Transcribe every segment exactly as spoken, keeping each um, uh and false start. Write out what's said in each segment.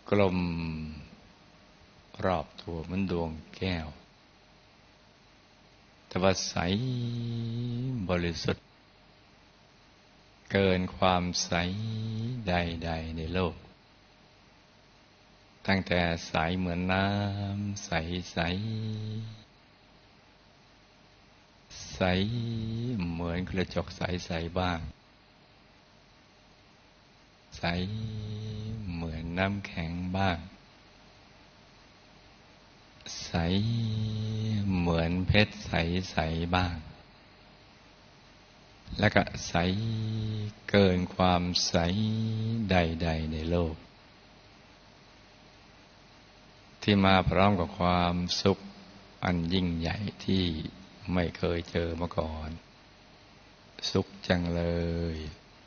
กลมรอบตัวเหมือนดวงแก้วแต่ว่าใสบริสุทธิ์เกินความใสใดๆในโลกตั้งแต่ใสเหมือนน้ำใสใสใสเหมือนกระจกใสใสบ้างใสเหมือนน้ำแข็งบ้างใสเหมือนเพชรใสใสบ้างและก็ใสเกินความใสใดๆในโลกที่มาพร้อมกับความสุขอันยิ่งใหญ่ที่ไม่เคยเจอมาก่อนสุขจังเลย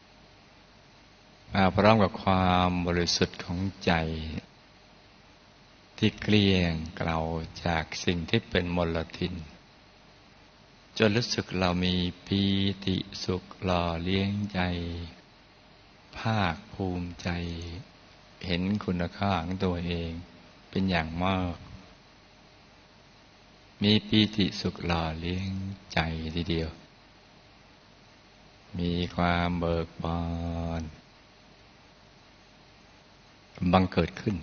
มาพร้อมกับความบริสุทธิ์ของใจที่เกลี้ยงเกลาจากสิ่งที่เป็นมลทินจนรู้สึกเรามีปีติสุขหล่อเลี้ยงใจภาคภูมิใจเห็นคุณค่าของตัวเองเป็นอย่างมากมีปีติสุขหล่อเลี้ยงใจทีเดียวมีความเบิกบานบังเกิดขึ้น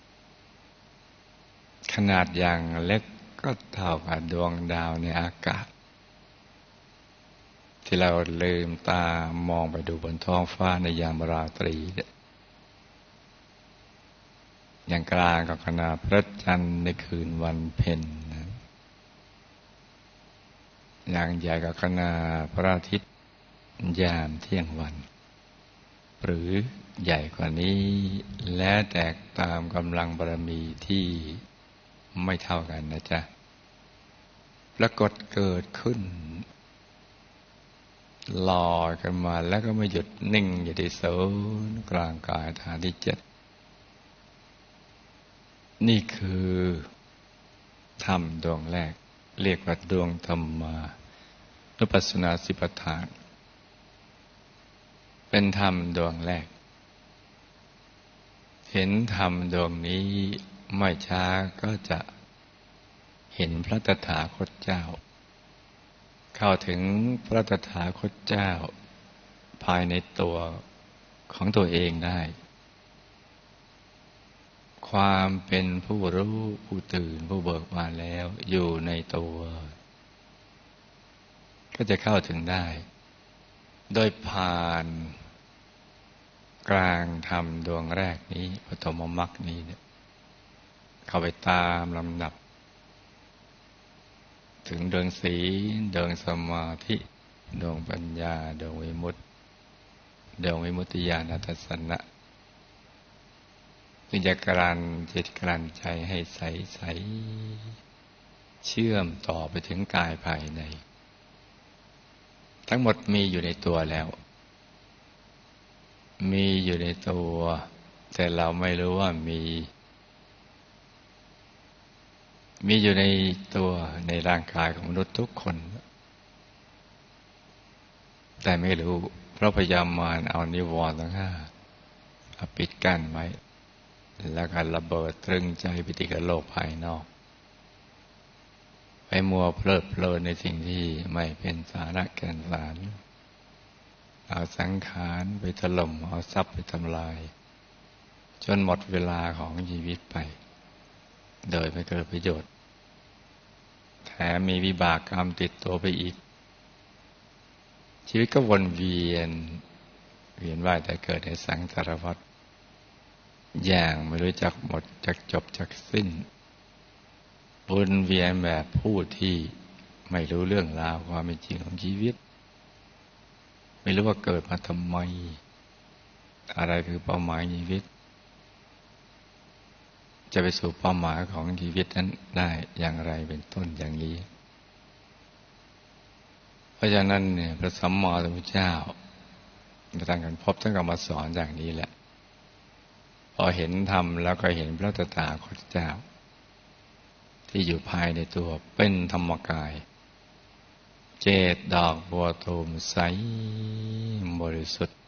ขนาดอย่างเล็กก็เท่ากับดวงดาวในอากาศที่เราลืมตามองไปดูบนท้องฟ้าในยามราตรีอย่างกลางกับขนาดพระจันทร์ในคืนวันเพ็ญนะอย่างใหญ่กับขนาดพระอาทิตย์ยามเที่ยงวันหรือใหญ่กว่านี้และแตกตามกำลังบารมีที่ไม่เท่ากันนะจ๊ะปรากฏเกิดขึ้นลอยขึ้นมาแล้วก็ไม่หยุดนิ่งอยู่ที่ศูนย์กลางกายฐานที่เจ็ดนี่คือธรรมดวงแรกเรียกว่าดวงธรรมานุปัสสนาสิปฐานเป็นธรรมดวงแรกเห็นธรรมดวงนี้ไม่ช้าก็จะเห็นพระตถาคตเจ้าเข้าถึงพระตถาคตเจ้าภายในตัวของตัวเองได้ความเป็นผู้รู้ผู้ตื่นผู้เบิกบานแล้วอยู่ในตัวก็จะเข้าถึงได้โดยผ่านกลางธรรมดวงแรกนี้ปฐมมรรคนี้เนี่ยเข้าไปตามลำดับถึงดวงศีลดวงสมาธิดวงปัญญาดวงวิมุตติดวงวิมุตติญาณทัสสนะจึงจะกลั่นจิตกลั่นใจให้ใสใสเชื่อมต่อไปถึงกายภายในทั้งหมดมีอยู่ในตัวแล้วมีอยู่ในตัวแต่เราไม่รู้ว่ามีมีอยู่ในตัวในร่างกายของมนุษย์ทุกคนแต่ไม่รู้เพราะพยายามมารเอานิวรณ์ทั้งห้าปิดกั้นไว้แล้วก็ระเบิดตรึงใจไปที่กับโลกภายนอกไปมัวเพลิดเพลินในสิ่งที่ไม่เป็นสาระแก่นสารเอาสังขารไปถล่มเอาทรัพย์ไปทำลายจนหมดเวลาของชีวิตไปโดยไม่เกิดประโยชน์แถมมีวิบากกรรมติดตัวไปอีกชีวิตก็วนเวียนเวียนว่ายแต่เกิดในสังสารวัฏอย่างไม่รู้จักหมดจักจบจักสิ้นวนเวียนแบบผู้ที่ไม่รู้เรื่องราวความเป็นจริงของชีวิตไม่รู้ว่าเกิดมาทำไมอะไรคือเป้าหมายชีวิตจะไปสู่เป้าหมายของชีวิตนั้นได้อย่างไรเป็นต้นอย่างนี้เพราะฉะนั้นเนี่ยพระสัมมาสัมพุทธเจ้าท่านกันพบท่านก็มาสอนอย่างนี้แหละพอเห็นธรรมแล้วก็เห็นพระตถาคตเจ้าที่อยู่ภายในตัวเป็นธรรมกายเจตดอกบัวตูมใสบริสุทธิ์